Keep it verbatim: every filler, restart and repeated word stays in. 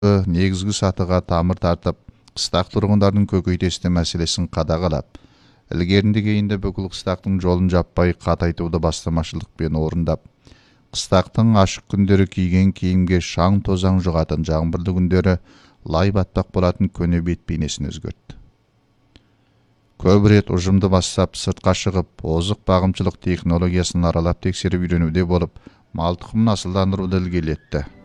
негізгі сатыға тамыр тартып, қыстақ тұрғындардың көкейтесті мәселесін қадағалап, ілгерінді кейінді бүкіл қыстақтың жолын жаппай қатайтуды бастамашылықпен орындап, қыстақтың ашық күндері киген киімге шаң тозаң жұғатын, жаңбырлы күндері лай батпақ болатын көне бет бейнесін өзгертті. Көп рет ұжымды бастап сыртқа шығып, озық бағымшылық технологиясын аралап тексеріп үйренуде болып, мал тұқымын асылдандыруды ілгерілетті.